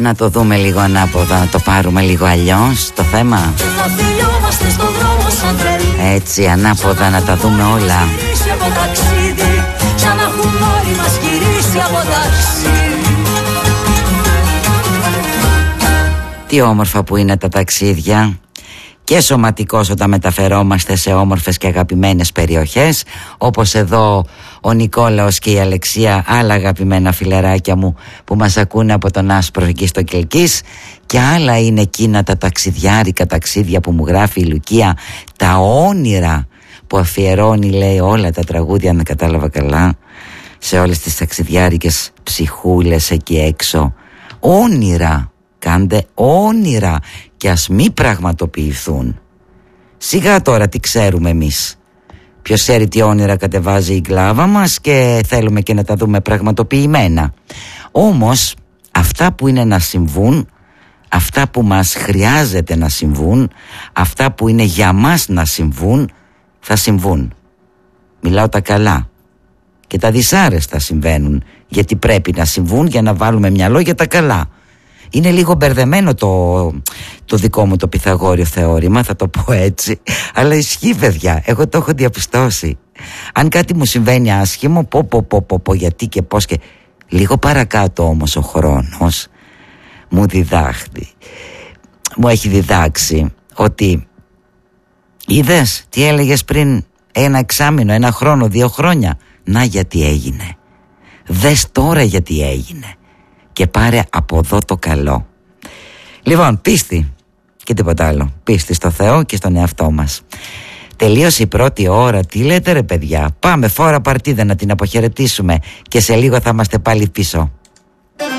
Να το δούμε λίγο ανάποδα, να το πάρουμε λίγο αλλιώς το θέμα. Έτσι ανάποδα να τα δούμε όλα. Τι όμορφα που είναι τα ταξίδια. Και σωματικώς όταν μεταφερόμαστε σε όμορφες και αγαπημένες περιοχές, όπως εδώ ο Νικόλαος και η Αλεξία, άλλα αγαπημένα φιλεράκια μου που μας ακούνε από τον Άσπρο εκεί στο Κιλκής, και άλλα είναι εκείνα τα ταξιδιάρικα ταξίδια που μου γράφει η Λουκία, τα όνειρα που αφιερώνει, λέει, όλα τα τραγούδια, αν κατάλαβα καλά, σε όλες τις ταξιδιάρικες ψυχούλες εκεί έξω. Όνειρα, κάντε όνειρα και ας μη πραγματοποιηθούν. Σιγά τώρα τι ξέρουμε εμείς. Ποιος ξέρει τι όνειρα κατεβάζει η κλάβα μας και θέλουμε και να τα δούμε πραγματοποιημένα. Όμως αυτά που είναι να συμβούν, αυτά που μας χρειάζεται να συμβούν, αυτά που είναι για μας να συμβούν, θα συμβούν. Μιλάω τα καλά. Και τα δυσάρεστα συμβαίνουν, γιατί πρέπει να συμβούν για να βάλουμε μυαλό για τα καλά. Είναι λίγο μπερδεμένο το δικό μου το Πυθαγόριο θεώρημα, θα το πω έτσι, αλλά ισχύει, παιδιά, εγώ το έχω διαπιστώσει. Αν κάτι μου συμβαίνει άσχημο, πω, γιατί και πώς, και λίγο παρακάτω όμως ο χρόνος μου έχει διδάξει ότι είδες τι έλεγες πριν 1 εξάμηνο, 1 χρόνο, 2 χρόνια, να γιατί έγινε. Δες τώρα γιατί έγινε και πάρε από εδώ το καλό. Λοιπόν, πίστη και τίποτα άλλο. Πίστη στο Θεό και στον εαυτό μας. Τελείωσε η πρώτη ώρα. Τι λέτε ρε παιδιά? Πάμε φόρα παρτίδα να την αποχαιρετήσουμε και σε λίγο θα είμαστε πάλι πίσω.